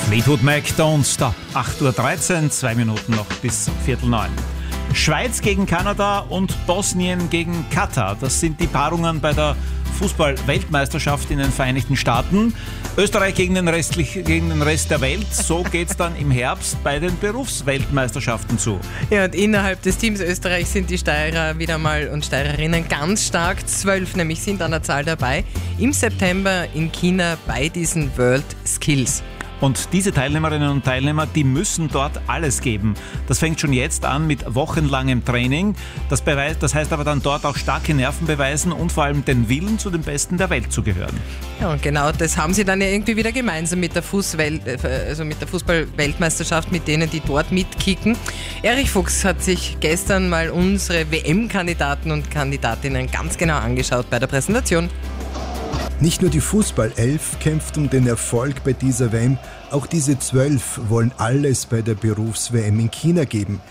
Fleetwood Mac, Don't Stop. 8:13 Uhr, 2 Minuten noch bis 8:45. Schweiz gegen Kanada und Bosnien gegen Katar. Das sind die Paarungen bei der Fußball-Weltmeisterschaft in den Vereinigten Staaten. Österreich gegen den Rest der Welt. So geht's dann im Herbst bei den Berufsweltmeisterschaften zu. Ja, und innerhalb des Teams Österreich sind die Steirer wieder mal und Steirerinnen ganz stark. 12 nämlich sind an der Zahl dabei. Im September in China bei diesen World Skills. Und diese Teilnehmerinnen und Teilnehmer, die müssen dort alles geben. Das fängt schon jetzt an mit wochenlangem Training. Das heißt aber dann dort auch starke Nerven beweisen und vor allem den Willen, zu den Besten der Welt zu gehören. Ja, und genau das haben sie dann ja irgendwie wieder gemeinsam mit der Fußball-Weltmeisterschaft, mit denen, die dort mitkicken. Erich Fuchs hat sich gestern mal unsere WM-Kandidaten und Kandidatinnen ganz genau angeschaut bei der Präsentation. Nicht nur die Fußball-11 kämpft um den Erfolg bei dieser WM, auch diese 12 wollen alles bei der Berufs-WM in China geben.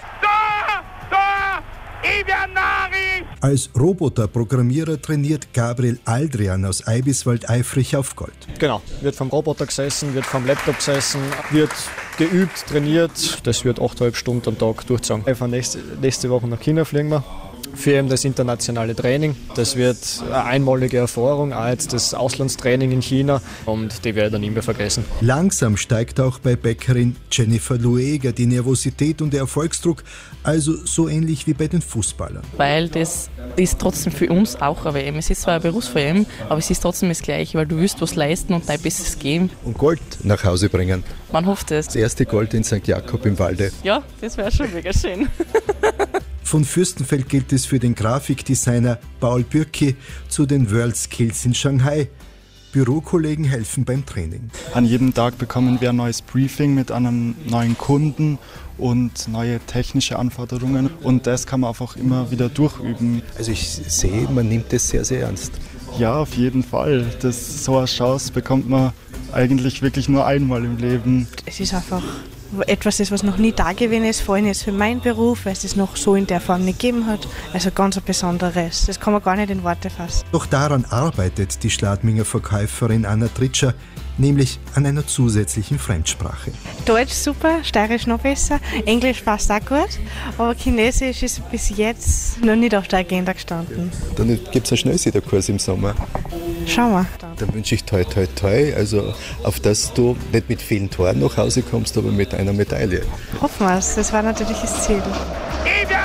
Als Roboterprogrammierer trainiert Gabriel Aldrian aus Eibiswald eifrig auf Gold. Genau, wird vom Roboter gesessen, wird vom Laptop gesessen, wird geübt, trainiert. Das wird 8,5 Stunden am Tag durchgezogen. Einfach nächste Woche nach China fliegen wir. Für eben das internationale Training. Das wird eine einmalige Erfahrung, auch jetzt das Auslandstraining in China, und die werde ich dann nicht mehr vergessen. Langsam steigt auch bei Bäckerin Jennifer Lueger die Nervosität und der Erfolgsdruck, also so ähnlich wie bei den Fußballern. Weil das ist trotzdem für uns auch eine WM. Es ist zwar eine Berufs-WM, aber es ist trotzdem das Gleiche, weil du willst was leisten und dein Bestes geben. Und Gold nach Hause bringen. Man hofft es. Das erste Gold in St. Jakob im Walde. Ja, das wäre schon mega schön. Von Fürstenfeld gilt es für den Grafikdesigner Paul Bürki zu den World Skills in Shanghai. Bürokollegen helfen beim Training. An jedem Tag bekommen wir ein neues Briefing mit einem neuen Kunden und neue technische Anforderungen. Und das kann man einfach immer wieder durchüben. Also ich sehe, man nimmt das sehr, sehr ernst. Ja, auf jeden Fall. So eine Chance bekommt man eigentlich wirklich nur einmal im Leben. Es ist einfach etwas, was noch nie da gewesen ist, vor allem jetzt für meinen Beruf, weil es das noch so in der Form nicht gegeben hat. Also ganz ein Besonderes. Das kann man gar nicht in Worte fassen. Doch daran arbeitet die Schladminger Verkäuferin Anna Tritscher, nämlich an einer zusätzlichen Fremdsprache. Deutsch super, Steirisch noch besser, Englisch passt auch gut, aber Chinesisch ist bis jetzt noch nicht auf der Agenda gestanden. Dann gibt es einen Schnellsiederkurs im Sommer. Schauen wir. Dann wünsche ich toi toi toi, also auf dass du nicht mit vielen Toren nach Hause kommst, aber mit einer Medaille. Hoffen wir es, das war natürlich das Ziel.